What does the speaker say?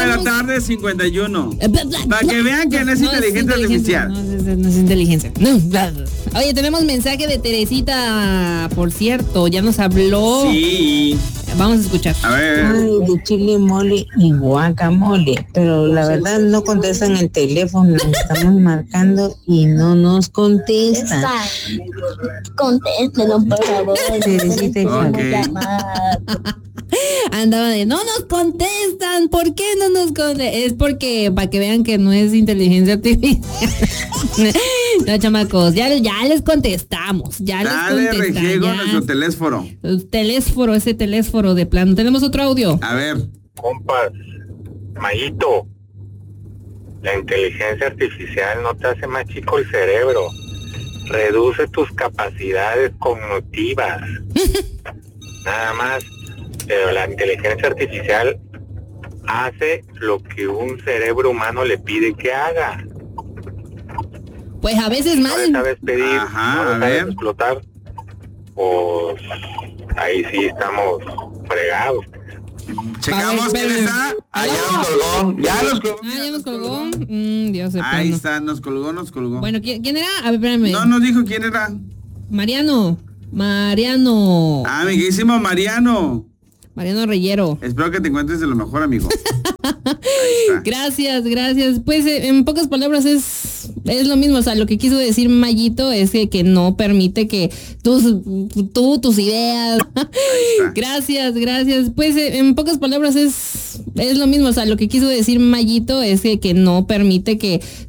de la tarde, 51. Para que vean que no es inteligencia artificial. No es inteligencia. No. Oye, tenemos mensaje de Teresita, por cierto, ya nos habló. Sí. Vamos a escuchar. A ver. Ay, de chile mole y guacamole. Pero la verdad no contestan el teléfono. Estamos marcando y no nos contestan. Contéstenos, por favor. Teresita y Juan. Andaba de no nos contestan. ¿Por qué no nos contestan? Es porque para que vean que no es inteligencia artificial. No, chamacos, ya les contestamos. Dale, rejiego nuestro teléfono. Ese teléfono de plano. Tenemos otro audio. A ver. Compas, Mayito, la inteligencia artificial no te hace más chico el cerebro. Reduce tus capacidades cognitivas. Nada más. Pero la inteligencia artificial hace lo que un cerebro humano le pide que haga. Pues a veces mal. No sabes pedir, Ajá, no a sabes ver. explotar, pues ahí sí estamos fregados. Checamos quién espérenme. está. Ya nos colgó. Ya nos colgó. Dios de Ahí plano. está, nos colgó. Bueno, ¿quién era? A ver, espérame. No nos dijo quién era. Mariano. Amiguísimo Mariano. Mariano Reyero. Espero que te encuentres de lo mejor, amigo. Gracias. Pues en pocas palabras es lo mismo, o sea, lo que quiso decir Mayito es que no permite que tus ideas. Gracias. Pues en pocas palabras es lo mismo, o sea, lo que quiso decir Mayito es que no permite que